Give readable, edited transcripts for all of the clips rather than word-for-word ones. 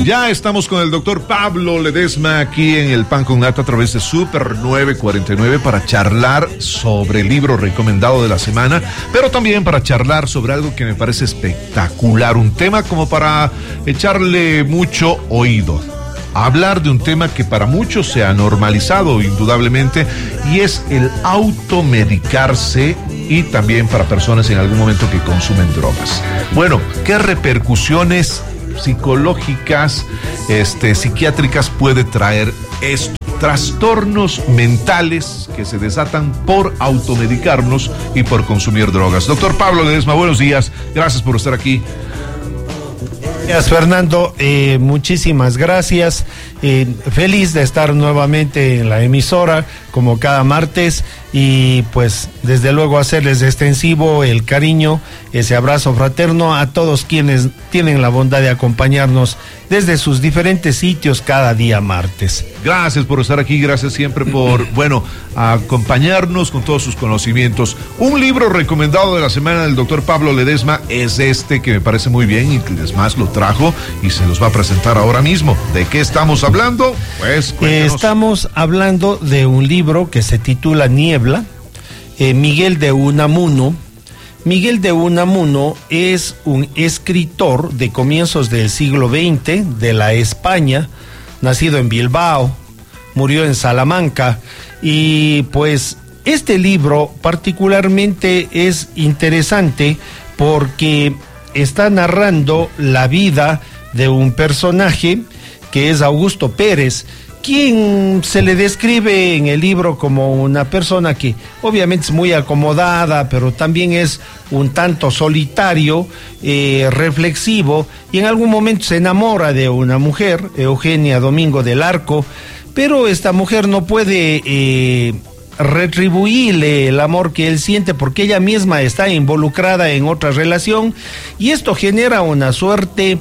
Ya estamos con el doctor Pablo Ledesma aquí en el Pan con Nata a través de Super 949 para charlar sobre el libro recomendado de la semana, pero también para charlar sobre algo que me parece espectacular, un tema como para echarle mucho oído. Hablar de un tema que para muchos se ha normalizado indudablemente y es el automedicarse, y también para personas en algún momento que consumen drogas. Bueno, ¿qué repercusiones psicológicas, psiquiátricas puede traer esto? Trastornos mentales que se desatan por automedicarnos y por consumir drogas. Doctor Pablo Ledesma, buenos días. Gracias por estar aquí. Gracias, Fernando, muchísimas gracias. Feliz de estar nuevamente en la emisora como cada martes y pues desde luego hacerles extensivo el cariño, ese abrazo fraterno a todos quienes tienen la bondad de acompañarnos desde sus diferentes sitios cada día martes. Gracias por estar aquí, gracias siempre por, acompañarnos con todos sus conocimientos. Un libro recomendado de la semana del doctor Pablo Ledesma es que me parece muy bien y que además lo trajo y se los va a presentar ahora mismo. ¿De qué estamos hablando? Pues cuéntenos. Estamos hablando de un libro que se titula Niebla, Miguel de Unamuno. Miguel de Unamuno es un escritor de comienzos del siglo XX de la España, nacido en Bilbao, murió en Salamanca, y pues este libro particularmente es interesante porque está narrando la vida de un personaje que es Augusto Pérez, quien se le describe en el libro como una persona que obviamente es muy acomodada, pero también es un tanto solitario, reflexivo, y en algún momento se enamora de una mujer, Eugenia Domingo del Arco, pero esta mujer no puede retribuirle el amor que él siente porque ella misma está involucrada en otra relación, y esto genera una suerte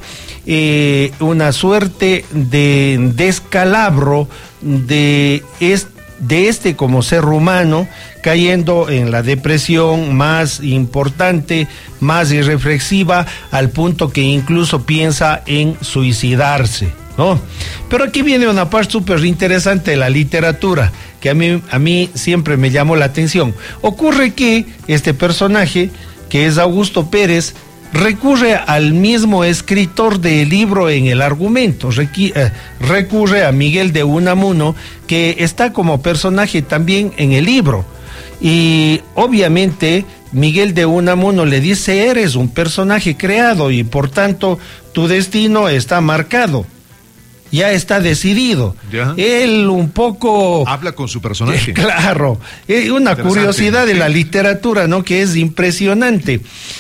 de descalabro de este como ser humano, cayendo en la depresión más importante, más irreflexiva, al punto que incluso piensa en suicidarse, ¿no? Pero aquí viene una parte súper interesante de la literatura que a mí siempre me llamó la atención. Ocurre que este personaje, que es Augusto Pérez, recurre al mismo escritor del libro en el argumento, recurre a Miguel de Unamuno, que está como personaje también en el libro. Y obviamente Miguel de Unamuno le dice: eres un personaje creado y por tanto tu destino está marcado. Ya está decidido. ¿Ya? Él un poco habla con su personaje. Claro, una curiosidad de la literatura, ¿no? Que es impresionante.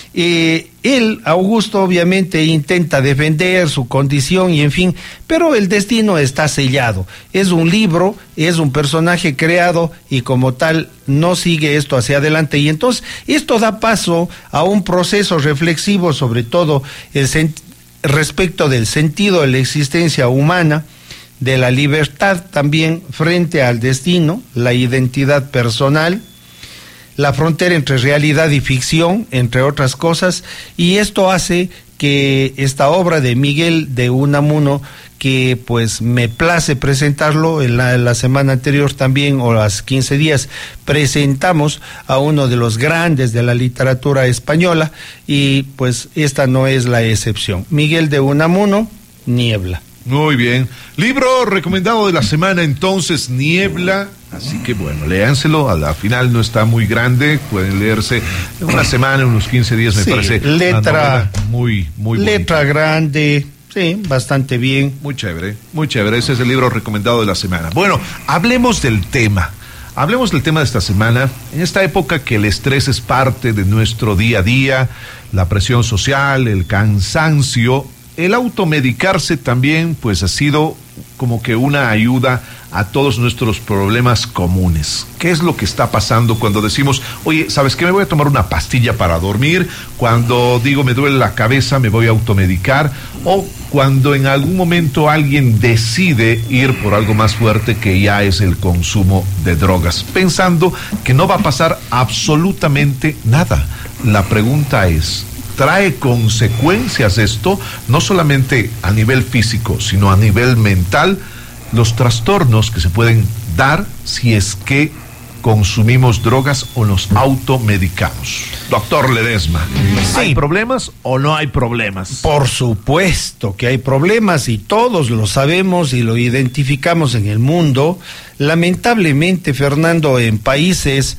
Él, Augusto, obviamente intenta defender su condición y en fin, pero el destino está sellado. Es un libro, es un personaje creado y como tal no sigue esto hacia adelante. Y entonces esto da paso a un proceso reflexivo, sobre todo respecto del sentido de la existencia humana, de la libertad también frente al destino, la identidad personal, la frontera entre realidad y ficción, entre otras cosas, y esto hace que esta obra de Miguel de Unamuno, que pues me place presentarlo, en la semana anterior también, o las 15 días, presentamos a uno de los grandes de la literatura española, y pues esta no es la excepción. Miguel de Unamuno, Niebla. Muy bien. Libro recomendado de la semana entonces, Niebla. Así que bueno, léanselo, a la final no está muy grande, pueden leerse en una semana, unos 15 días, me parece. Letra muy letra bonita. Grande, sí, bastante bien. Muy chévere, ese es el libro recomendado de la semana. Bueno, hablemos del tema de esta semana. En esta época que el estrés es parte de nuestro día a día, la presión social, el cansancio, el automedicarse también pues ha sido como que una ayuda a todos nuestros problemas comunes. ¿Qué es lo que está pasando cuando decimos, oye, ¿sabes qué? Me voy a tomar una pastilla para dormir? Cuando digo me duele la cabeza, me voy a automedicar. O cuando en algún momento alguien decide ir por algo más fuerte, que ya es el consumo de drogas, pensando que no va a pasar absolutamente nada. La pregunta es, trae consecuencias esto, no solamente a nivel físico, sino a nivel mental, los trastornos que se pueden dar si es que consumimos drogas o nos automedicamos. Doctor Ledesma, sí. ¿Hay problemas o no hay problemas? Por supuesto que hay problemas y todos lo sabemos y lo identificamos en el mundo. Lamentablemente, Fernando, en países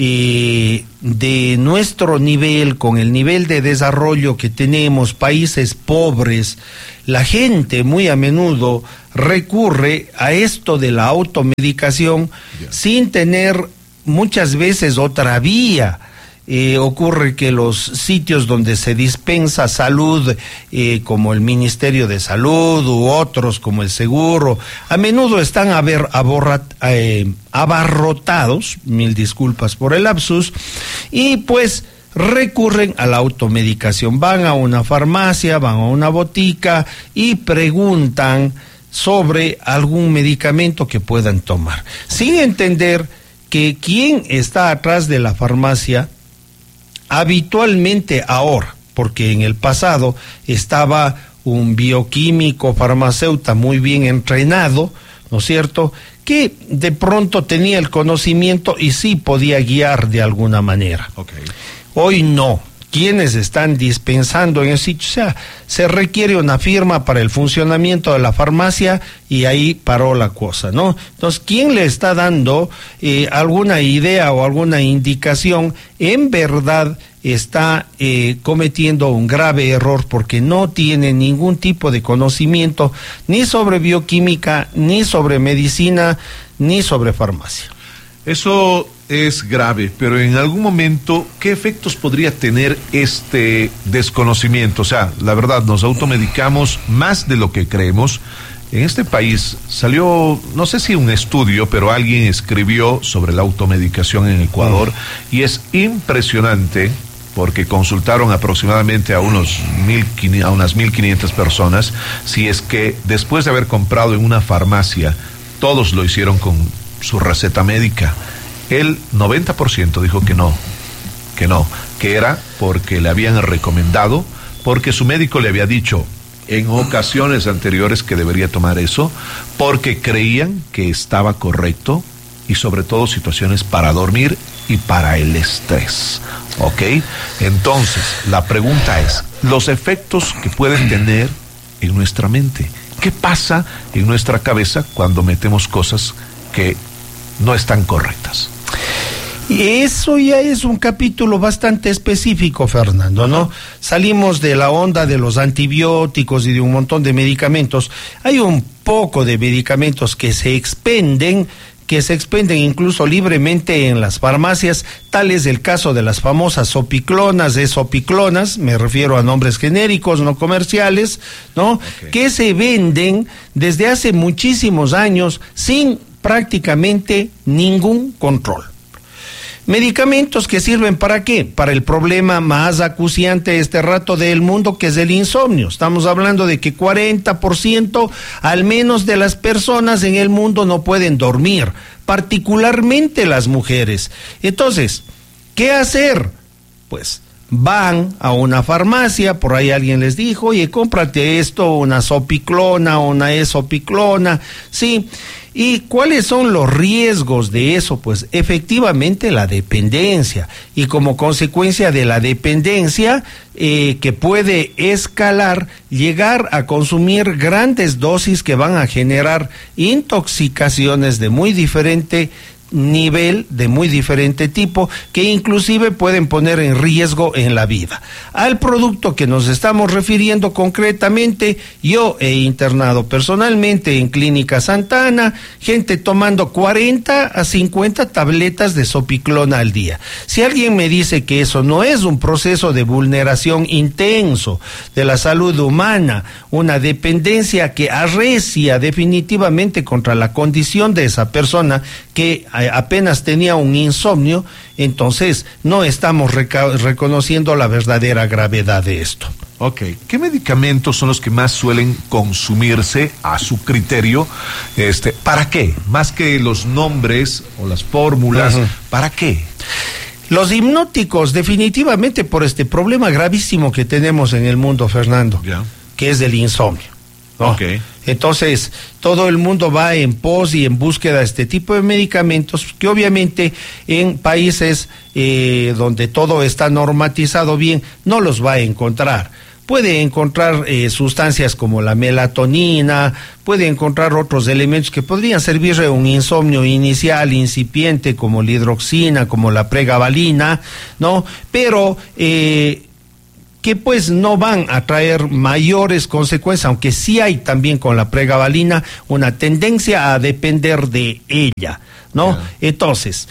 de nuestro nivel, con el nivel de desarrollo que tenemos, países pobres, la gente muy a menudo recurre a esto de la automedicación sin tener muchas veces otra vía. Ocurre que los sitios donde se dispensa salud, como el Ministerio de Salud u otros como el Seguro, a menudo están abarrotados, mil disculpas por el lapsus, y pues recurren a la automedicación. Van a una farmacia, van a una botica y preguntan sobre algún medicamento que puedan tomar, sin entender que quien está atrás de la farmacia habitualmente ahora, porque en el pasado estaba un bioquímico farmacéutico muy bien entrenado, ¿no es cierto?, que de pronto tenía el conocimiento y sí podía guiar de alguna manera. Okay. Hoy no. Quienes están dispensando en el sitio, o sea, se requiere una firma para el funcionamiento de la farmacia y ahí paró la cosa, ¿no? Entonces, ¿quién le está dando alguna idea o alguna indicación? En verdad está cometiendo un grave error porque no tiene ningún tipo de conocimiento ni sobre bioquímica, ni sobre medicina, ni sobre farmacia. Eso es grave, pero en algún momento, ¿qué efectos podría tener este desconocimiento? O sea, la verdad, nos automedicamos más de lo que creemos. En este país salió, no sé si un estudio, pero alguien escribió sobre la automedicación en Ecuador, y es impresionante porque consultaron aproximadamente a unas 1.500 personas, si es que después de haber comprado en una farmacia, todos lo hicieron con su receta médica. El 90% dijo que era porque le habían recomendado, porque su médico le había dicho en ocasiones anteriores que debería tomar eso, porque creían que estaba correcto, y sobre todo situaciones para dormir y para el estrés. ¿Ok? Entonces, la pregunta es, los efectos que pueden tener en nuestra mente. ¿Qué pasa en nuestra cabeza cuando metemos cosas que no están correctas? Y eso ya es un capítulo bastante específico, Fernando, ¿no? Salimos de la onda de los antibióticos y de un montón de medicamentos. Hay un poco de medicamentos que se expenden incluso libremente en las farmacias. Tal es el caso de las famosas sopiclonas, esopiclonas, me refiero a nombres genéricos, no comerciales, ¿no? Okay. Que se venden desde hace muchísimos años sin prácticamente ningún control. Medicamentos que sirven ¿para qué? Para el problema más acuciante este rato del mundo, que es el insomnio. Estamos hablando de que 40% al menos de las personas en el mundo no pueden dormir, particularmente las mujeres. Entonces, ¿qué hacer? Pues van a una farmacia, por ahí alguien les dijo, oye, cómprate esto, una sopiclona, una esopiclona, sí. ¿Y cuáles son los riesgos de eso? Pues efectivamente la dependencia, y como consecuencia de la dependencia que puede escalar, llegar a consumir grandes dosis que van a generar intoxicaciones de muy diferente nivel, de muy diferente tipo, que inclusive pueden poner en riesgo en la vida. Al producto que nos estamos refiriendo concretamente, yo he internado personalmente en Clínica Santa Ana gente tomando 40 a 50 tabletas de sopiclona al día. Si alguien me dice que eso no es un proceso de vulneración intenso de la salud humana, una dependencia que arrecia definitivamente contra la condición de esa persona que apenas tenía un insomnio, entonces no estamos reconociendo la verdadera gravedad de esto. Ok, ¿qué medicamentos son los que más suelen consumirse a su criterio? ¿Para qué? Más que los nombres o las fórmulas, ¿para qué? Los hipnóticos, definitivamente por este problema gravísimo que tenemos en el mundo, Fernando, que es del insomnio, ¿no? Okay. Entonces, todo el mundo va en pos y en búsqueda de este tipo de medicamentos que obviamente en países donde todo está normatizado bien, no los va a encontrar. Puede encontrar sustancias como la melatonina, puede encontrar otros elementos que podrían servir a un insomnio inicial, incipiente, como la hidroxina, como la pregabalina, ¿no? Pero que pues no van a traer mayores consecuencias, aunque sí hay también con la pregabalina una tendencia a depender de ella, ¿no? Entonces,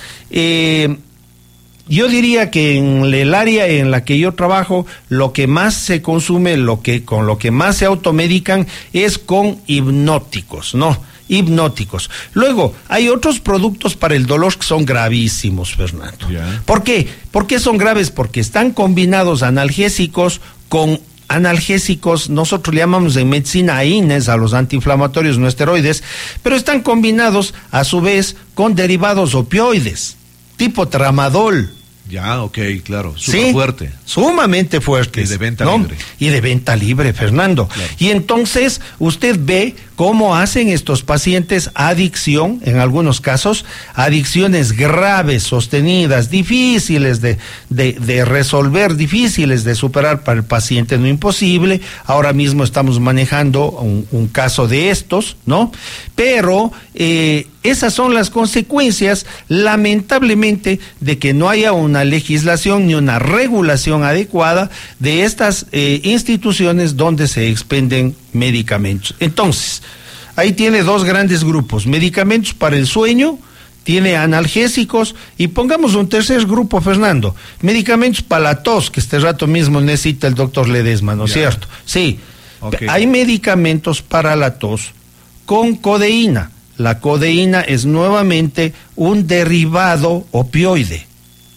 yo diría que en el área en la que yo trabajo, lo que más se consume, con lo que más se automedican es con hipnóticos, ¿no? Hipnóticos. Luego, hay otros productos para el dolor que son gravísimos, Fernando. ¿Por qué? ¿Por qué son graves? Porque están combinados analgésicos con analgésicos, nosotros le llamamos en medicina AINES a los antiinflamatorios no esteroides, pero están combinados a su vez con derivados opioides, tipo tramadol. Ya, ok, claro, súper fuerte. Sumamente fuerte. Y de venta libre. Y de venta libre, Fernando. Claro. Y entonces usted ve cómo hacen estos pacientes adicción, en algunos casos, adicciones graves, sostenidas, difíciles de resolver, difíciles de superar para el paciente, no imposible. Ahora mismo estamos manejando un caso de estos, ¿no? Pero esas son las consecuencias, lamentablemente, de que no haya una legislación ni una regulación adecuada de estas instituciones donde se expenden medicamentos. Entonces, ahí tiene dos grandes grupos: medicamentos para el sueño, tiene analgésicos, y pongamos un tercer grupo, Fernando, medicamentos para la tos, que este rato mismo necesita el doctor Ledesma, ¿no es cierto? Sí, hay medicamentos para la tos con codeína. La codeína es nuevamente un derivado opioide.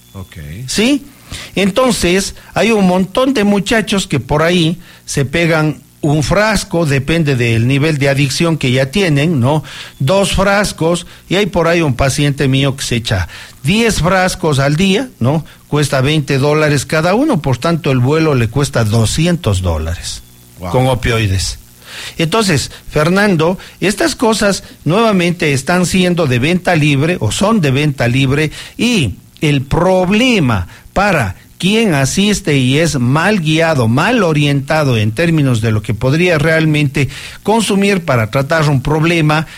¿Sí? Entonces, hay un montón de muchachos que por ahí se pegan un frasco, depende del nivel de adicción que ya tienen, ¿no? 2 frascos, y hay por ahí un paciente mío que se echa 10 frascos al día, ¿no? Cuesta $20 cada uno, por tanto el vuelo le cuesta $200 con opioides. Entonces, Fernando, estas cosas nuevamente están siendo de venta libre o son de venta libre, y el problema para quien asiste y es mal guiado, mal orientado en términos de lo que podría realmente consumir para tratar un problema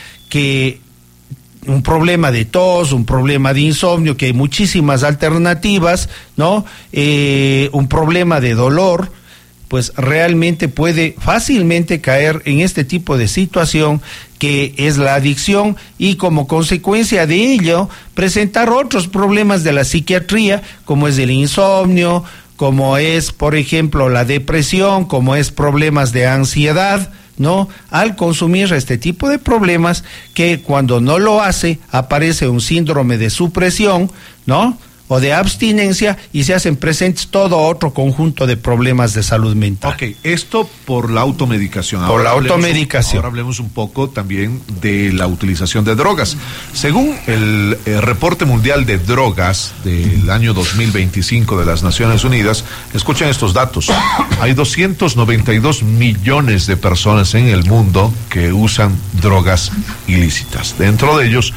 de tos, un problema de insomnio, que hay muchísimas alternativas, ¿no? Un problema de dolor, pues realmente puede fácilmente caer en este tipo de situación que es la adicción, y como consecuencia de ello presentar otros problemas de la psiquiatría, como es el insomnio, como es, por ejemplo, la depresión, como es problemas de ansiedad, ¿no? Al consumir este tipo de problemas, que cuando no lo hace aparece un síndrome de supresión, ¿no? O de abstinencia, y se hacen presentes todo otro conjunto de problemas de salud mental. Ok, esto por la automedicación. Ahora hablemos un poco también de la utilización de drogas. Según el reporte mundial de drogas del año 2025 de las Naciones Unidas, escuchen estos datos: hay 292 millones de personas en el mundo que usan drogas ilícitas. Dentro de ellos,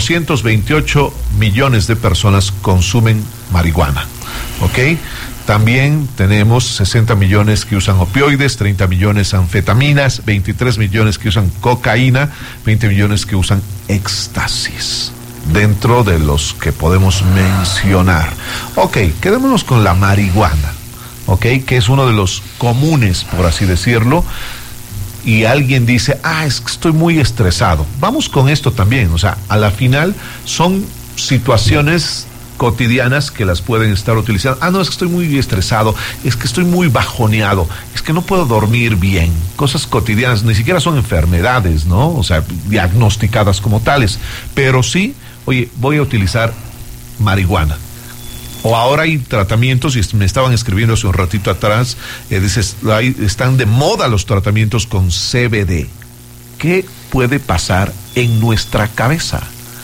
228 millones de personas consumen marihuana, ¿ok? También tenemos 60 millones que usan opioides, 30 millones anfetaminas, 23 millones que usan cocaína, 20 millones que usan éxtasis, dentro de los que podemos mencionar. Ok, quedémonos con la marihuana, ok, que es uno de los comunes, por así decirlo. Y alguien dice, es que estoy muy estresado. Vamos con esto también, o sea, a la final son situaciones cotidianas que las pueden estar utilizando. No, es que estoy muy estresado, es que estoy muy bajoneado, es que no puedo dormir bien. Cosas cotidianas, ni siquiera son enfermedades, ¿no? O sea, diagnosticadas como tales. Pero sí, oye, voy a utilizar marihuana. O ahora hay tratamientos, y me estaban escribiendo hace un ratito atrás, dices, están de moda los tratamientos con CBD. ¿Qué puede pasar en nuestra cabeza?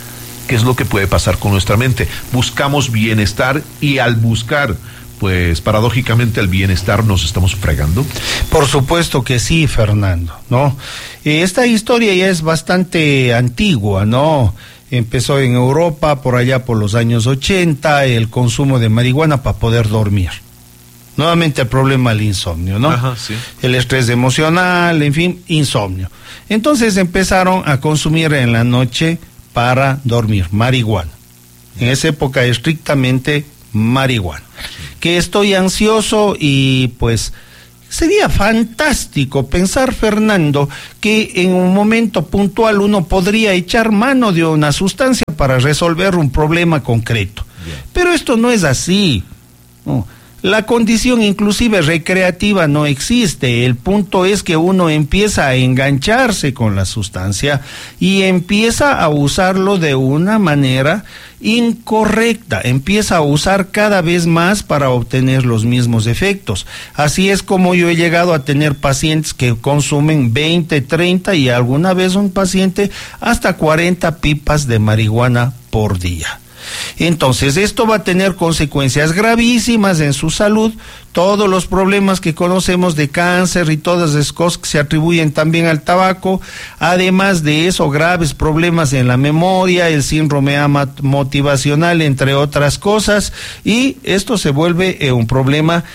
¿Qué es lo que puede pasar con nuestra mente? Buscamos bienestar y al buscar, pues paradójicamente el bienestar nos estamos fregando. Por supuesto que sí, Fernando, ¿no? Esta historia ya es bastante antigua, ¿no? Empezó en Europa por allá por los años 80, el consumo de marihuana para poder dormir. Nuevamente el problema del insomnio, ¿no? Ajá, sí. El estrés emocional, en fin, insomnio. Entonces empezaron a consumir en la noche para dormir marihuana. En esa época estrictamente marihuana. Que estoy ansioso y pues sería fantástico pensar, Fernando, que en un momento puntual uno podría echar mano de una sustancia para resolver un problema concreto. Bien. Pero esto no es así, ¿no? La condición inclusive recreativa no existe. El punto es que uno empieza a engancharse con la sustancia y empieza a usarlo de una manera incorrecta. Empieza a usar cada vez más para obtener los mismos efectos. Así es como yo he llegado a tener pacientes que consumen 20, 30 y alguna vez un paciente hasta 40 pipas de marihuana por día. Entonces, esto va a tener consecuencias gravísimas en su salud. Todos los problemas que conocemos de cáncer y todas esas cosas que se atribuyen también al tabaco. Además de eso, graves problemas en la memoria, el síndrome motivacional, entre otras cosas. Y esto se vuelve un problema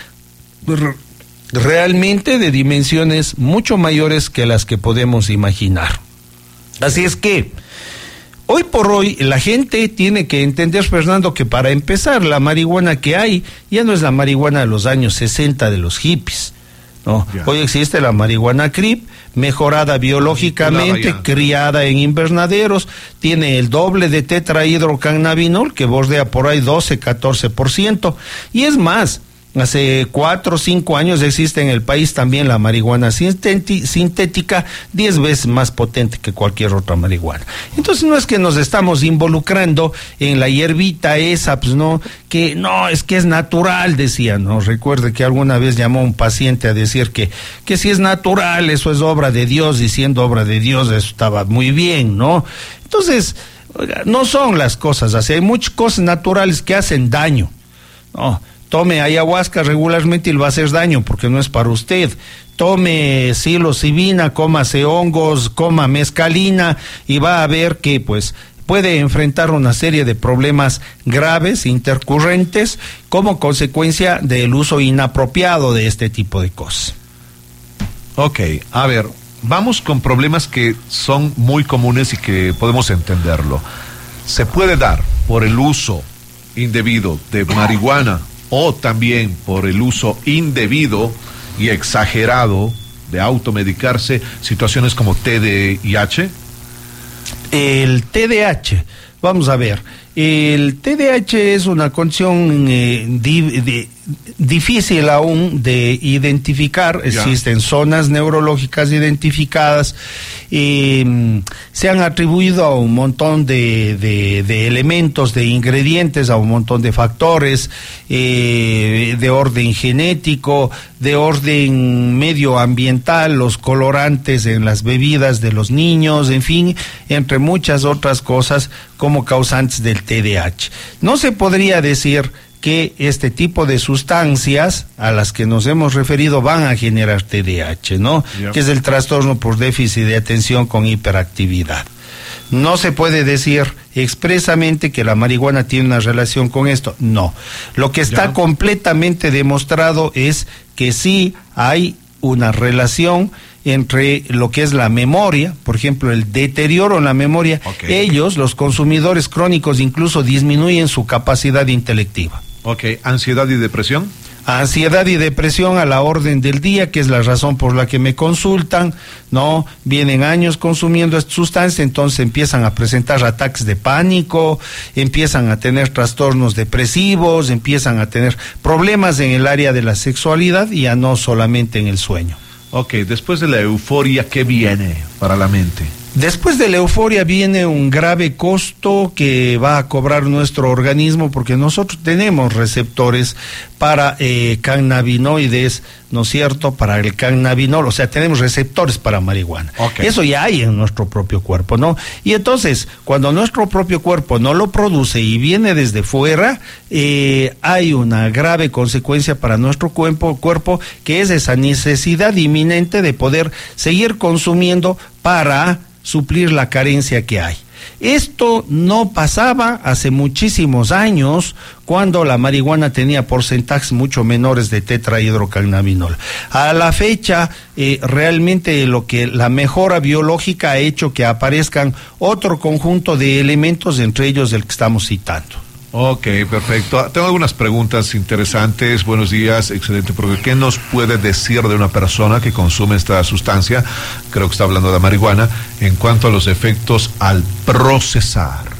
realmente de dimensiones mucho mayores que las que podemos imaginar. Así es que hoy por hoy la gente tiene que entender, Fernando, que para empezar la marihuana que hay ya no es la marihuana de los años 60 de los hippies, ¿no? Ya. Hoy existe la marihuana CRIP, mejorada biológicamente, criada en invernaderos, tiene el doble de tetrahidrocannabinol que bordea por ahí 12-14%, y es más, hace 4 o 5 años existe en el país también la marihuana sintética, 10 veces más potente que cualquier otra marihuana. Entonces no es que nos estamos involucrando en la hierbita esa, pues no, que no, es que es natural, decía, ¿no? Recuerde que alguna vez llamó un paciente a decir que si es natural, eso es obra de Dios, y siendo obra de Dios, eso estaba muy bien, ¿no? Entonces, oiga, no son las cosas así, hay muchas cosas naturales que hacen daño, ¿no? Tome ayahuasca regularmente y le va a hacer daño porque no es para usted. Tome psilocibina, cómase hongos, coma mezcalina y va a ver que pues puede enfrentar una serie de problemas graves, intercurrentes, como consecuencia del uso inapropiado de este tipo de cosas. Ok, a ver, vamos con problemas que son muy comunes y que podemos entenderlo. Se puede dar por el uso indebido de marihuana o también por el uso indebido y exagerado de automedicarse, situaciones como TDAH. El TDAH, vamos a ver, el TDAH es una condición difícil aún de identificar. Ya. Existen zonas neurológicas identificadas, se han atribuido a un montón de elementos, de ingredientes, a un montón de factores de orden genético, de orden medioambiental, los colorantes en las bebidas de los niños, en fin, entre muchas otras cosas como causantes del TDAH. No se podría decir que este tipo de sustancias a las que nos hemos referido van a generar TDAH, ¿no? Yeah. Que es el trastorno por déficit de atención con hiperactividad. No se puede decir expresamente que la marihuana tiene una relación con esto, no. Lo que está completamente demostrado es que sí hay una relación entre lo que es la memoria, por ejemplo, el deterioro en la memoria. Okay. Ellos, los consumidores crónicos, incluso disminuyen su capacidad intelectiva. Ok, ¿ansiedad y depresión? Ansiedad y depresión a la orden del día, que es la razón por la que me consultan, ¿no? Vienen años consumiendo esta sustancia, entonces empiezan a presentar ataques de pánico, empiezan a tener trastornos depresivos, empiezan a tener problemas en el área de la sexualidad y ya no solamente en el sueño. Ok, después de la euforia, ¿qué viene para la mente? Después de la euforia viene un grave costo que va a cobrar nuestro organismo, porque nosotros tenemos receptores para cannabinoides, ¿no es cierto?, para el cannabinol, o sea, tenemos receptores para marihuana. Okay. Eso ya hay en nuestro propio cuerpo, ¿no? Y entonces, cuando nuestro propio cuerpo no lo produce y viene desde fuera, hay una grave consecuencia para nuestro cuerpo, que es esa necesidad inminente de poder seguir consumiendo para suplir la carencia que hay. Esto no pasaba hace muchísimos años, cuando la marihuana tenía porcentajes mucho menores de tetrahidrocannabinol. A la fecha, realmente la mejora biológica ha hecho que aparezcan otro conjunto de elementos, entre ellos el que estamos citando. Ok, perfecto. Tengo algunas preguntas interesantes. Buenos días, excelente. Porque ¿qué nos puede decir de una persona que consume esta sustancia? Creo que está hablando de marihuana, en cuanto a los efectos al procesar.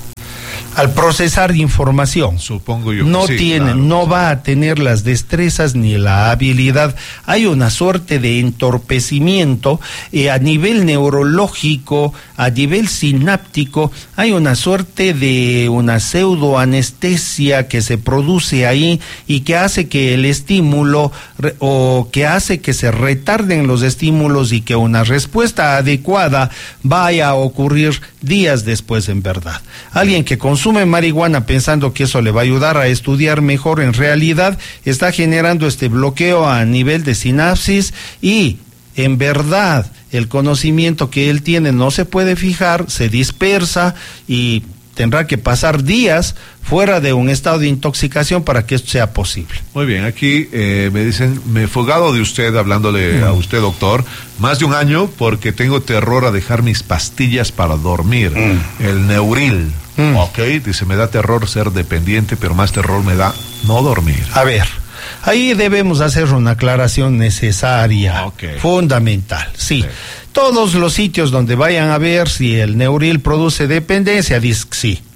Al procesar información, supongo yo. No sí, tiene, claro. No va a tener las destrezas ni la habilidad. Hay una suerte de entorpecimiento a nivel neurológico, a nivel sináptico. Hay una suerte de una pseudoanestesia que se produce ahí y que hace que el estímulo o que hace que se retarden los estímulos y que una respuesta adecuada vaya a ocurrir días después, en verdad. Alguien que consume marihuana pensando que eso le va a ayudar a estudiar mejor, en realidad está generando este bloqueo a nivel de sinapsis y en verdad el conocimiento que él tiene no se puede fijar, se dispersa y tendrá que pasar días fuera de un estado de intoxicación para que esto sea posible. Muy bien, aquí me dicen, me he fogado de usted, hablándole a usted, doctor, más de un año porque tengo terror a dejar mis pastillas para dormir, el Neuril. Ok, dice, me da terror ser dependiente, pero más terror me da no dormir. A ver, ahí debemos hacer una aclaración necesaria, fundamental, sí. Todos los sitios donde vayan a ver si el Neuril produce dependencia, dicen que sí.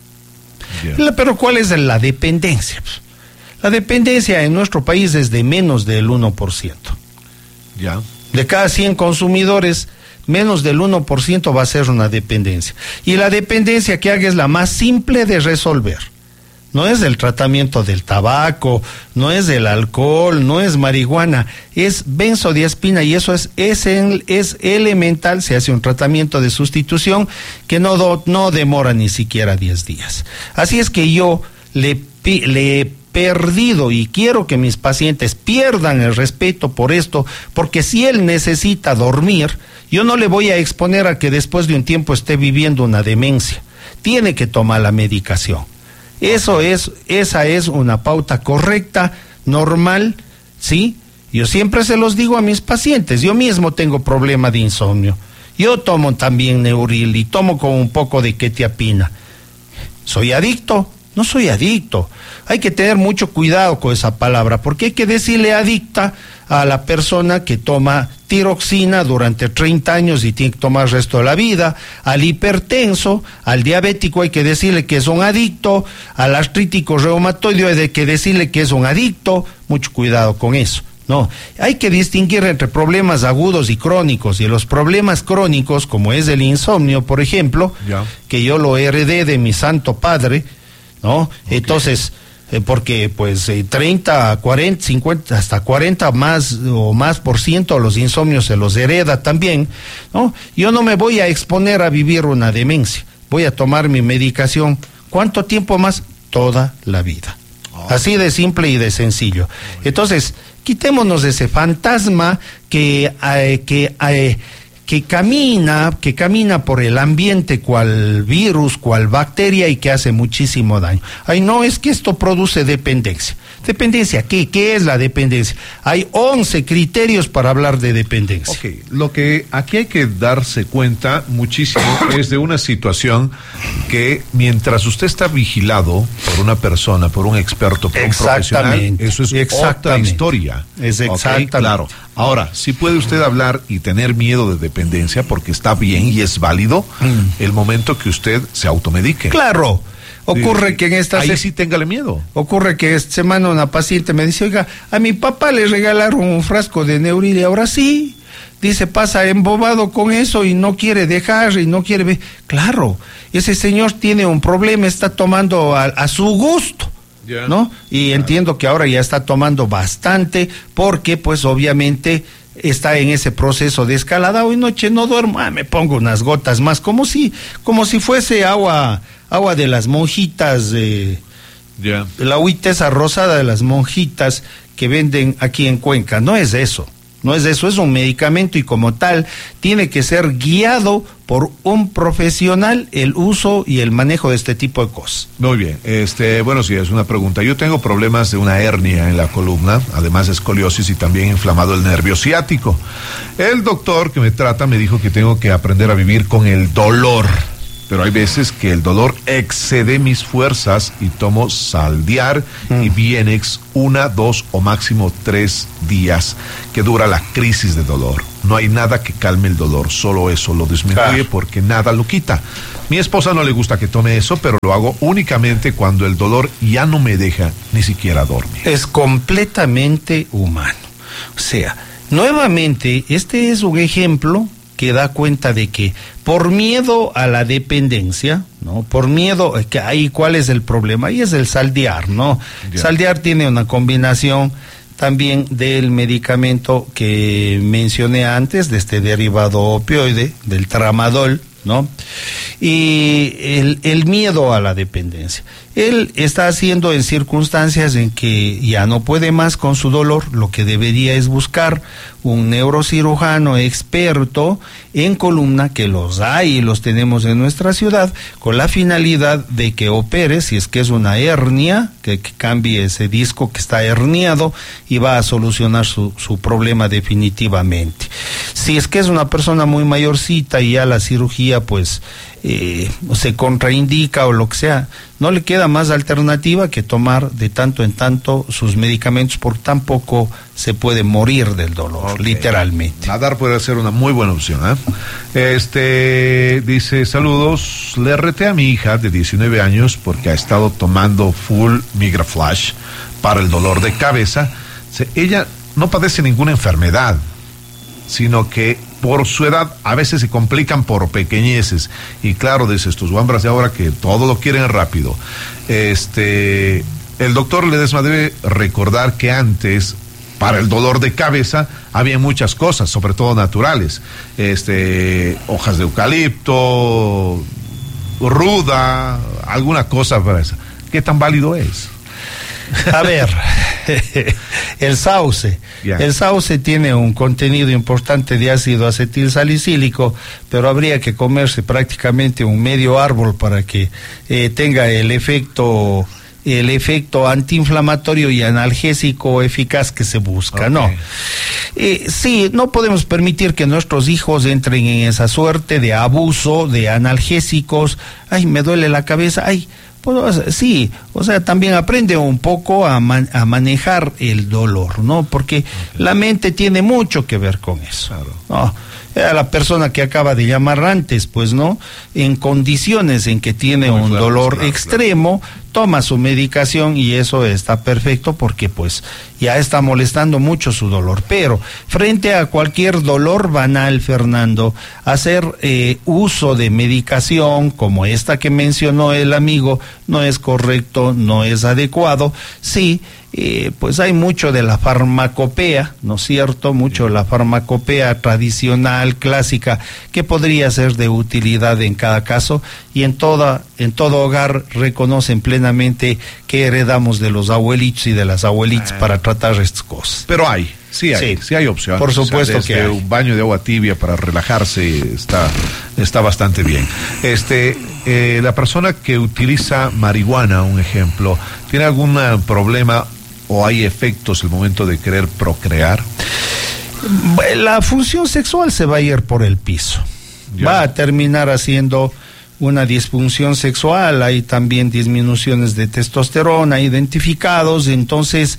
Yeah. Pero ¿cuál es la dependencia? La dependencia en nuestro país es de menos del 1%. Yeah. De cada 100 consumidores, menos del 1% va a ser una dependencia. Y la dependencia que haga es la más simple de resolver. No es el tratamiento del tabaco, no es del alcohol, no es marihuana, es benzodiazepina, y eso es elemental. Se hace un tratamiento de sustitución que no demora ni siquiera 10 días. Así es que yo le he perdido y quiero que mis pacientes pierdan el respeto por esto, porque si él necesita dormir, yo no le voy a exponer a que después de un tiempo esté viviendo una demencia. Tiene que tomar la medicación. Esa es una pauta correcta, normal, ¿sí? Yo siempre se los digo a mis pacientes, yo mismo tengo problema de insomnio. Yo tomo también Neuril y tomo con un poco de quetiapina. ¿Soy adicto? No soy adicto. Hay que tener mucho cuidado con esa palabra, porque hay que decirle adicta a la persona que toma tiroxina durante 30 años y tiene que tomar el resto de la vida, al hipertenso, al diabético hay que decirle que es un adicto, al artrítico reumatoide hay que decirle que es un adicto. Mucho cuidado con eso. No, hay que distinguir entre problemas agudos y crónicos, y los problemas crónicos, como es el insomnio, por ejemplo, que yo lo heredé de mi santo padre, ¿no? Entonces, porque pues 30, 40, 50, hasta 40 más o más por ciento los insomnios se los hereda también, ¿no? Yo no me voy a exponer a vivir una demencia, voy a tomar mi medicación. ¿Cuánto tiempo más? Toda la vida. Así de simple y de sencillo. Entonces, quitémonos ese fantasma que camina por el ambiente cual virus, cual bacteria, y que hace muchísimo daño. Ay, no, es que esto produce dependencia. ¿Dependencia qué? ¿Qué es la dependencia? Hay 11 criterios para hablar de dependencia. Ok, lo que aquí hay que darse cuenta muchísimo es de una situación que mientras usted está vigilado por una persona, por un experto, por un profesional, eso es otra historia. Es exactamente. Okay, claro. Ahora, sí puede usted hablar y tener miedo de dependencia porque está bien y es válido el momento que usted se automedique. Claro. Ocurre que en esta... Ahí sí téngale miedo. Ocurre que esta semana una paciente me dice, oiga, a mi papá le regalaron un frasco de Neuril y ahora sí. Dice, pasa embobado con eso y no quiere dejar y no quiere ver. Claro, ese señor tiene un problema, está tomando a su gusto. Yeah. ¿No? Y entiendo que ahora ya está tomando bastante porque pues obviamente está en ese proceso de escalada. Hoy noche no duermo, me pongo unas gotas más, como si fuese agua de las monjitas, la agüita esa rosada de las monjitas que venden aquí en Cuenca. No es eso. No es eso, es un medicamento y como tal tiene que ser guiado por un profesional el uso y el manejo de este tipo de cosas. Muy bien, bueno, sí, es una pregunta. Yo tengo problemas de una hernia en la columna, además de escoliosis y también inflamado el nervio ciático. El doctor que me trata me dijo que tengo que aprender a vivir con el dolor. Pero hay veces que el dolor excede mis fuerzas y tomo Saldiar y Bienex 1, 2 o máximo 3 días que dura la crisis de dolor. No hay nada que calme el dolor, solo eso lo disminuye porque nada lo quita. Mi esposa no le gusta que tome eso, pero lo hago únicamente cuando el dolor ya no me deja ni siquiera dormir. Es completamente humano. O sea, nuevamente, este es un ejemplo que da cuenta de que por miedo a la dependencia, ¿no? Por miedo, que ahí ¿cuál es el problema? Ahí es el Saldiar, ¿no? Yeah. Saldiar tiene una combinación también del medicamento que mencioné antes, de este derivado opioide, del tramadol, ¿no? Y el miedo a la dependencia. Él está haciendo en circunstancias en que ya no puede más con su dolor, lo que debería es buscar un neurocirujano experto en columna, que los hay y los tenemos en nuestra ciudad, con la finalidad de que opere, si es que es una hernia, que cambie ese disco que está herniado y va a solucionar su problema definitivamente. Si es que es una persona muy mayorcita y ya la cirugía pues se contraindica o lo que sea, no le queda más alternativa que tomar de tanto en tanto sus medicamentos, porque tampoco se puede morir del dolor, literalmente. Nadar puede ser una muy buena opción, dice, saludos, le reté a mi hija de 19 años porque ha estado tomando full Migraflash para el dolor de cabeza. Ella no padece ninguna enfermedad, sino que por su edad a veces se complican por pequeñeces. Y claro, dice, estos guambras de ahora que todo lo quieren rápido. El doctor Ledesma debe recordar que antes, para el dolor de cabeza, había muchas cosas, sobre todo naturales. Hojas de eucalipto, ruda, alguna cosa para eso. ¿Qué tan válido es? A ver, el sauce. El sauce tiene un contenido importante de ácido acetilsalicílico, pero habría que comerse prácticamente un medio árbol para que tenga el efecto antiinflamatorio y analgésico eficaz que se busca, ¿no? Sí, no podemos permitir que nuestros hijos entren en esa suerte de abuso de analgésicos. Ay, me duele la cabeza, ay. Pues, sí, o sea, también aprende un poco a manejar el dolor, ¿no? Porque la mente tiene mucho que ver con eso. Claro. ¿No? A la persona que acaba de llamar antes, pues, ¿no? En condiciones en que tiene un dolor extremo, toma su medicación y eso está perfecto porque, pues, ya está molestando mucho su dolor. Pero, frente a cualquier dolor banal, Fernando, hacer uso de medicación como esta que mencionó el amigo no es correcto, no es adecuado. Sí, pues hay mucho de la farmacopea, ¿no es cierto? Mucho de la farmacopea tradicional, clásica, que podría ser de utilidad en cada caso, y en todo hogar reconocen plenamente que heredamos de los abuelitos y de las abuelitas para tratar estas cosas. Pero sí hay opciones. Por supuesto, o sea, que hay. Un baño de agua tibia para relajarse está bastante bien. La persona que utiliza marihuana, un ejemplo, ¿tiene algún problema o hay efectos al momento de querer procrear? La función sexual se va a ir por el piso. Va a terminar haciendo una disfunción sexual. Hay también disminuciones de testosterona identificados, entonces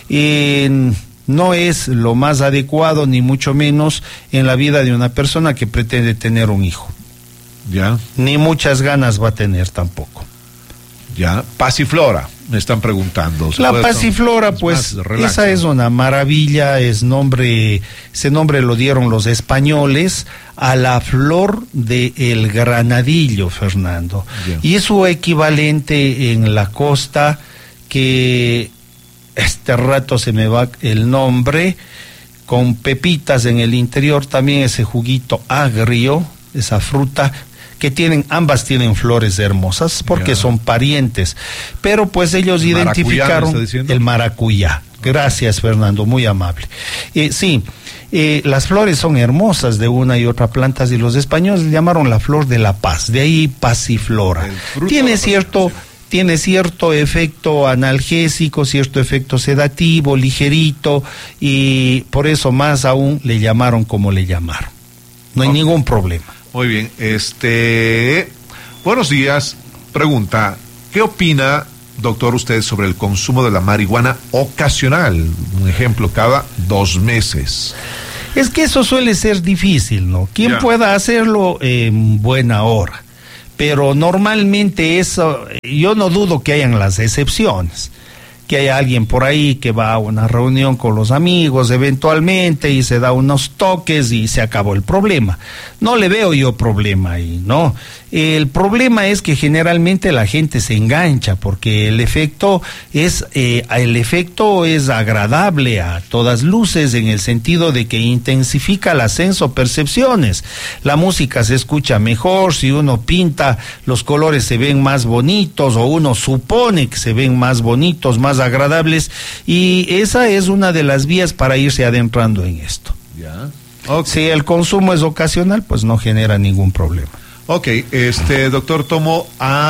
no es lo más adecuado, ni mucho menos en la vida de una persona que pretende tener un hijo. Ni muchas ganas va a tener tampoco. Ya, pasiflora, me están preguntando. La pasiflora, pues, esa es una maravilla, ese nombre lo dieron los españoles a la flor del granadillo, Fernando. Yeah. Y es su equivalente en la costa, que este rato se me va el nombre, con pepitas en el interior, también ese juguito agrio, esa fruta, que ambas tienen flores hermosas porque son parientes, pero pues ellos identificaron el maracuyá. Gracias, Fernando, muy amable. Sí, las flores son hermosas de una y otra planta, y los españoles le llamaron la flor de la paz, de ahí pasiflora. Tiene cierto efecto analgésico, cierto efecto sedativo, ligerito, y por eso más aún le llamaron como le llamaron. No hay ningún problema. Muy bien, buenos días. Pregunta, ¿qué opina, doctor, usted sobre el consumo de la marihuana ocasional? Un ejemplo, cada 2 meses. Es que eso suele ser difícil, ¿no? ¿Quién pueda hacerlo en buena hora? Pero normalmente eso, yo no dudo que hayan las excepciones, que haya alguien por ahí que va a una reunión con los amigos eventualmente y se da unos toques y se acabó el problema. No le veo yo problema ahí, ¿no? El problema es que generalmente la gente se engancha porque el efecto es agradable a todas luces, en el sentido de que intensifica las sensopercepciones. La música se escucha mejor, si uno pinta los colores se ven más bonitos, o uno supone que se ven más bonitos, más agradables, y esa es una de las vías para irse adentrando en esto. Okay. Si el consumo es ocasional, pues no genera ningún problema. Ok, doctor, tomo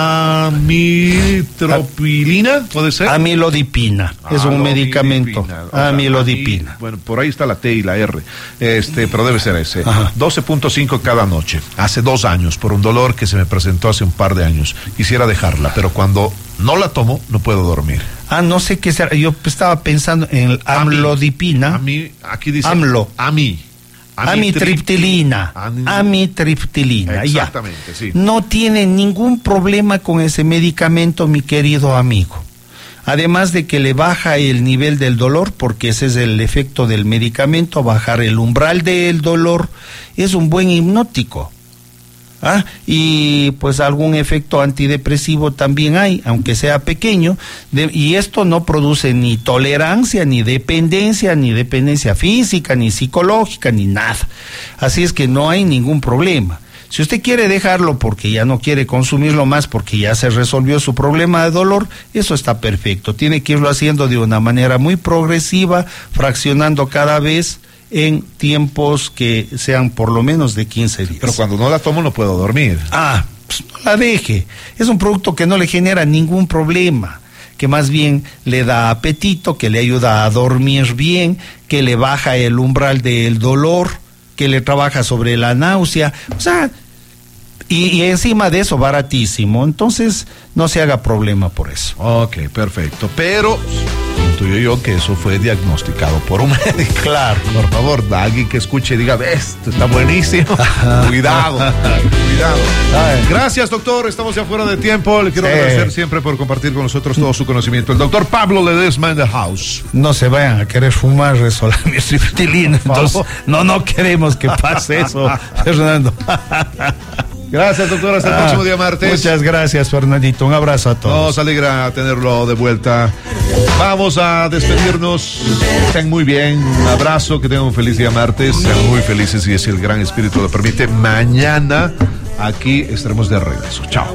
amitriptilina, ¿puede ser? Amilodipina, es un medicamento. Amilodipina. Bueno, por ahí está la T y la R, pero debe ser ese. 12.5 cada noche, hace 2 años, por un dolor que se me presentó hace un par de años. Quisiera dejarla, pero cuando no la tomo, no puedo dormir. No sé qué será, yo estaba pensando en el amlodipina. Aquí dice Amitriptilina. Exactamente, sí. No tiene ningún problema con ese medicamento, mi querido amigo. Además de que le baja el nivel del dolor, porque ese es el efecto del medicamento, bajar el umbral del dolor. Es un buen hipnótico. Y pues algún efecto antidepresivo también hay, aunque sea pequeño, y esto no produce ni tolerancia, ni dependencia física, ni psicológica, ni nada. Así es que no hay ningún problema. Si usted quiere dejarlo porque ya no quiere consumirlo más, porque ya se resolvió su problema de dolor, eso está perfecto. Tiene que irlo haciendo de una manera muy progresiva, fraccionando cada vez en tiempos que sean por lo menos de 15 días. Pero cuando no la tomo no puedo dormir. Pues no la deje. Es un producto que no le genera ningún problema, que más bien le da apetito, que le ayuda a dormir bien, que le baja el umbral del dolor, que le trabaja sobre la náusea, y encima de eso baratísimo. Entonces no se haga problema por eso. Ok, perfecto. Pero intuyo yo que eso fue diagnosticado por un médico. Claro. Por favor, alguien que escuche y diga, esto está buenísimo. Cuidado. Gracias, doctor. Estamos ya fuera de tiempo. Le quiero agradecer siempre por compartir con nosotros todo su conocimiento. El doctor Pablo Ledesma in the house. No se vayan a querer fumar amitriptilina. Entonces, no queremos que pase eso, Fernando. Gracias, doctor. Hasta el próximo día martes. Muchas gracias, Fernandito. Un abrazo a todos. Nos alegra tenerlo de vuelta. Vamos a despedirnos. Estén muy bien. Un abrazo. Que tengan un feliz día martes. Sean muy felices, si es el gran espíritu lo permite. Mañana aquí estaremos de regreso. Chao.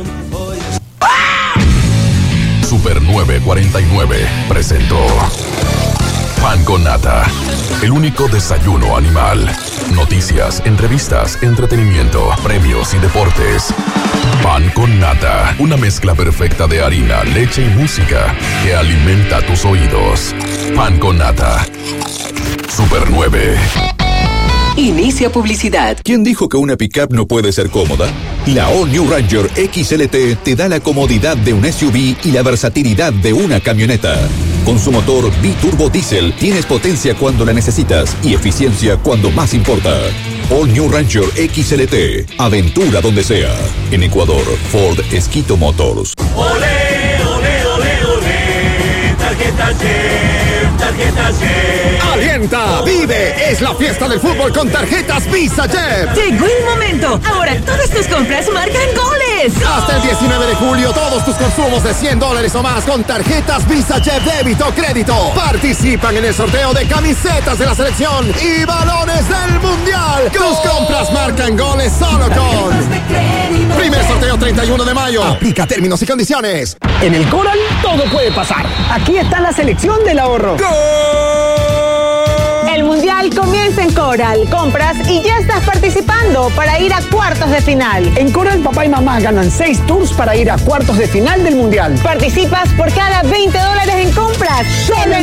Super 949 presentó Pan con Nata, el único desayuno animal. Noticias, entrevistas, entretenimiento, premios y deportes. Pan con Nata, una mezcla perfecta de harina, leche y música que alimenta tus oídos. Pan con Nata. Super 9. Inicia publicidad. ¿Quién dijo que una pickup no puede ser cómoda? La All New Ranger XLT te da la comodidad de un SUV y la versatilidad de una camioneta. Con su motor biturbo diésel tienes potencia cuando la necesitas y eficiencia cuando más importa. All New Ranger XLT. Aventura donde sea. En Ecuador, Ford Esquito Motors. ¡Olé! Tarjetas Jet, tarjetas Jet. Alienta, vive, es la fiesta del fútbol con tarjetas Visa Jet. Llegó el momento, ahora todas tus compras marcan goles. Hasta el 19 de julio, todos tus consumos de $100 o más con tarjetas Visa Jet débito o crédito participan en el sorteo de camisetas de la selección y balones del Mundial. Tus compras marcan goles solo con primer sorteo 31 de mayo. Aplica términos y condiciones. En el Coral todo puede pasar. Aquí está la selección del ahorro. El Mundial comienza en Coral. Compras y ya estás participando para ir a cuartos de final. En Coral, papá y mamá ganan 6 tours para ir a cuartos de final del Mundial. Participas por cada $20 en compras. ¡Solo en